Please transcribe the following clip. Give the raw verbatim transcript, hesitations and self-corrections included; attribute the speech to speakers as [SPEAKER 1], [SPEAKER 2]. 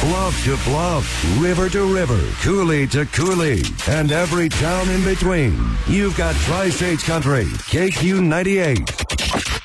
[SPEAKER 1] Bluff to bluff, river to river, coulee to coulee, and every town in between. You've got Tri-States Country, K Q ninety-eight.